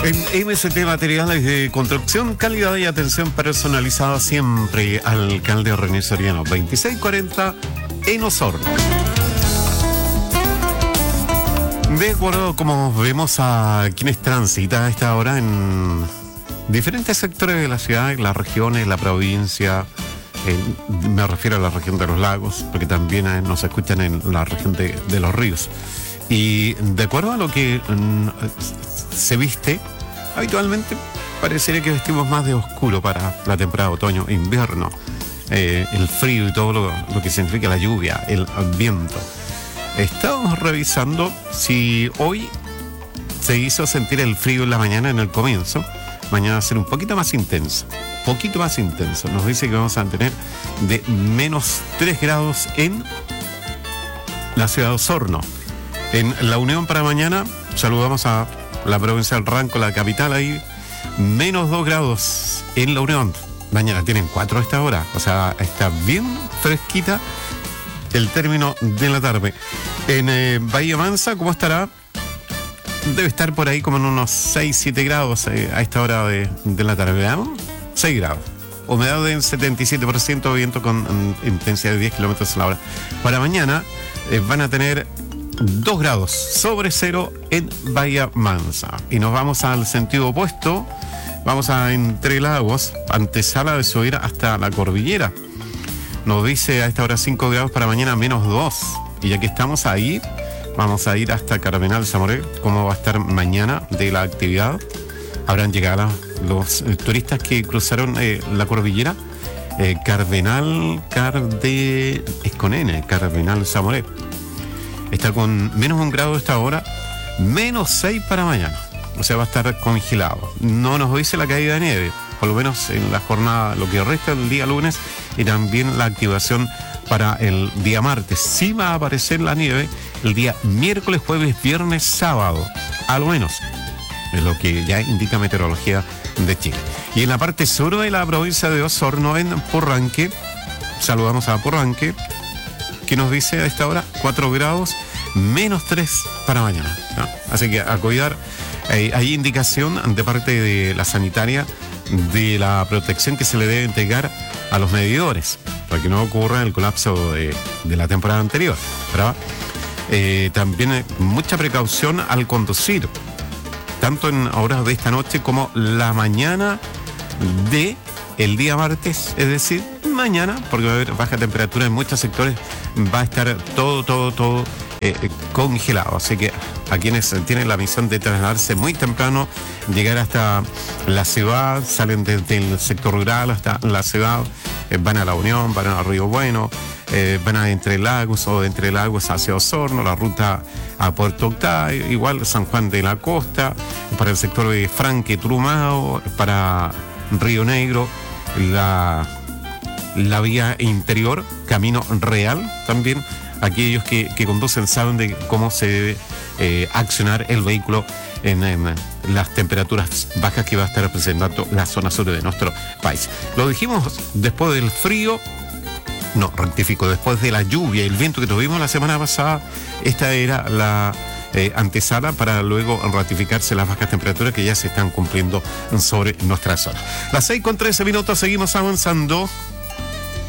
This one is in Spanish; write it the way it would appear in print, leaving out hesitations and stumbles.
En MST Materiales de Construcción, calidad y atención personalizada siempre. Alcalde René Soriano, 2640 en Osorno. De acuerdo, como vemos a quienes transitan a esta hora en diferentes sectores de la ciudad, en las regiones, la provincia, me refiero a la región de los lagos, porque también nos escuchan en la región de los ríos. Y de acuerdo a lo que se viste, habitualmente parecería que vestimos más de oscuro para la temporada de otoño e invierno. El frío y todo lo que significa la lluvia, el viento. Estamos revisando si hoy se hizo sentir el frío en la mañana en el comienzo. Mañana va a ser un poquito más intenso. Nos dice que vamos a tener de menos 3 grados en la ciudad de Osorno. En La Unión para mañana, saludamos a la provincia del Ranco, la capital, ahí, menos 2 grados en La Unión. Mañana tienen 4 a esta hora, o sea, está bien fresquita el término de la tarde. En Bahía Mansa, ¿cómo estará? Debe estar por ahí como en unos 6-7 grados a esta hora de la tarde. Veamos, 6 grados. Humedad del 77%, viento con intensidad de 10 kilómetros a la hora. Para mañana van a tener 2 grados sobre cero en Bahía Mansa. Y nos vamos al sentido opuesto. Vamos a Entre Lagos, antesala de subir hasta la cordillera. Nos dice a esta hora 5 grados, para mañana menos 2. Y ya que estamos ahí, vamos a ir hasta Cardenal Zamoré. ¿Cómo va a estar mañana de la actividad? Habrán llegado los turistas que cruzaron la cordillera. Cardenal Zamoré. Está con menos 1 grado a esta hora, menos 6 para mañana. O sea, va a estar congelado. No nos dice la caída de nieve, por lo menos en la jornada, lo que resta del día lunes, y también la activación para el día martes. Sí va a aparecer la nieve el día miércoles, jueves, viernes, sábado, a lo menos. Es lo que ya indica Meteorología de Chile. Y en la parte sur de la provincia de Osorno, en Porranque, saludamos a Porranque, que nos dice a esta hora 4 grados, menos 3 para mañana, ¿no? Así que a cuidar. Hay indicación de parte de la sanitaria de la protección que se le debe entregar a los medidores para que no ocurra el colapso de la temporada anterior, ¿verdad? También mucha precaución al conducir, tanto en horas de esta noche como la mañana de el día martes, es decir, mañana, porque va a haber baja temperatura en muchos sectores, va a estar todo congelado. Así que a quienes tienen la misión de trasladarse muy temprano, llegar hasta la ciudad, salen desde el sector rural hasta la ciudad, van a La Unión, van a Río Bueno, van a Entre Lagos o de Entre Lagos hacia Osorno, la ruta a Puerto Octay, igual San Juan de la Costa, para el sector de Franque, Trumao, para Río Negro, la vía interior, Camino Real también. Aquellos que conducen saben de cómo se debe accionar el vehículo en las temperaturas bajas que va a estar presentando la zona sur de nuestro país. Lo dijimos después del frío, no, rectifico, después de la lluvia y el viento que tuvimos la semana pasada. Esta era la antesala para luego ratificarse las bajas temperaturas que ya se están cumpliendo sobre nuestra zona. Las 6:13, seguimos avanzando.